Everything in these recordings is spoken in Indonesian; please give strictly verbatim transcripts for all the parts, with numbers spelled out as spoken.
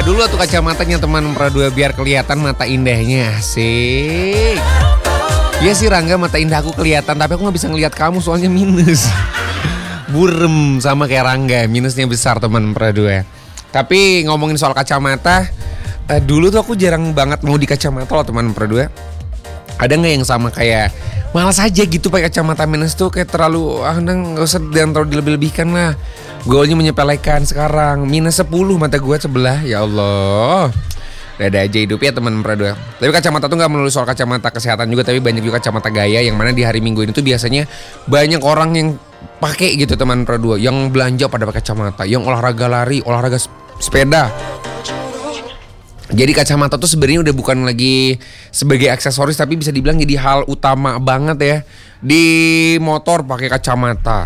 Buka dulu tuh kacamatanya teman Pro dua biar kelihatan mata indahnya. Asik. Iya sih Rangga, mata indah aku kelihatan, tapi aku gak bisa ngelihat kamu soalnya minus. Burem sama kayak Rangga, minusnya besar teman Pro dua. Tapi ngomongin soal kacamata, uh, dulu tuh aku jarang banget mau di kacamata loh teman Pro dua. Ada gak yang sama kayak malas aja gitu pakai kacamata minus tuh, kayak terlalu ah nang gak usah, jangan terlalu dilebih-lebihkan lah. Golnya menyepelekan sekarang minus sepuluh mata gue sebelah, ya Allah. Ada aja hidup ya teman Pro dua. Tapi kacamata tuh gak melulu soal kacamata kesehatan juga, tapi banyak juga kacamata gaya yang mana di hari Minggu ini tuh biasanya banyak orang yang pakai gitu teman Pro dua, yang belanja pada pakai kacamata, yang olahraga lari, olahraga sepeda. Jadi kacamata tuh sebenarnya udah bukan lagi sebagai aksesoris, tapi bisa dibilang jadi hal utama banget ya. Di motor pakai kacamata.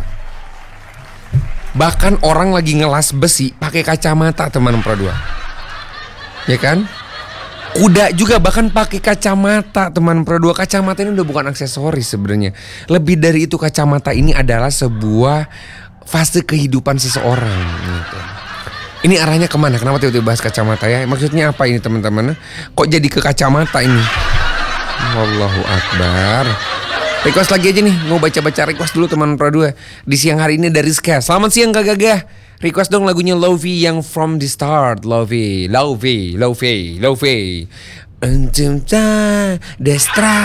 Bahkan orang lagi ngelas besi pakai kacamata teman Pro dua. Ya kan? Kuda juga bahkan pakai kacamata teman Pro dua. Kacamata ini udah bukan aksesoris sebenarnya. Lebih dari itu, kacamata ini adalah sebuah fase kehidupan seseorang gitu. Ini arahnya kemana? Kenapa tiba-tiba bahas kacamata ya? Maksudnya apa ini teman-teman? Kok jadi ke kacamata ini? Allahu Akbar. Request lagi aja nih. Mau baca-baca request dulu teman Pro dua. Di siang hari ini dari Rizka. Selamat siang Kak Gagah. Request dong lagunya Lovey yang From the Start. Lovey, Lovey, Lovey, Lovey. Encemta destra.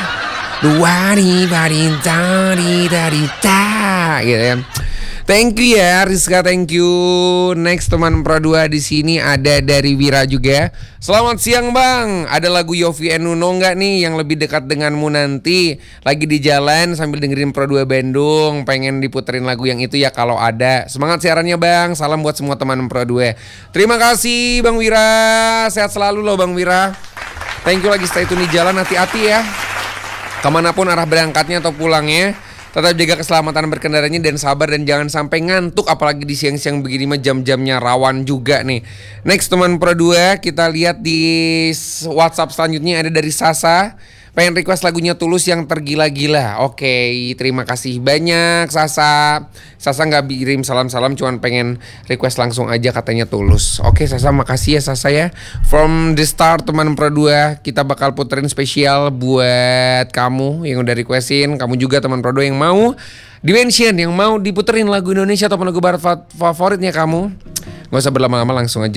Duari barinta di dari ta. Gitu kan. Thank you ya Rizka, thank you. Next teman Pro dua di sini ada dari Wira juga. Selamat siang Bang. Ada lagu Yovie and Nuno nggak nih yang lebih dekat denganmu nanti? Lagi di jalan sambil dengerin Pro dua Bandung, pengen diputerin lagu yang itu ya kalau ada. Semangat siarannya Bang. Salam buat semua teman Pro dua. Terima kasih Bang Wira. Sehat selalu loh Bang Wira. Thank you lagi, stay tune di jalan, hati-hati ya. Kemanapun arah berangkatnya atau pulangnya. Tetap jaga keselamatan berkendaranya dan sabar dan jangan sampai ngantuk, apalagi di siang-siang begini mah jam-jamnya rawan juga nih. Next teman Pro dua, kita lihat di WhatsApp selanjutnya ada dari Sasa. Pengen request lagunya Tulus yang tergila-gila. Oke, terima kasih banyak Sasa. Sasa gak kirim salam-salam, cuman pengen request langsung aja katanya Tulus. Oke Sasa, makasih ya Sasa ya. From the Start teman Pro dua, kita bakal puterin spesial buat kamu yang udah requestin. Kamu juga teman Pro dua yang mau di-mention, yang mau diputerin lagu Indonesia ataupun lagu barat favoritnya kamu. Gak usah berlama-lama, langsung aja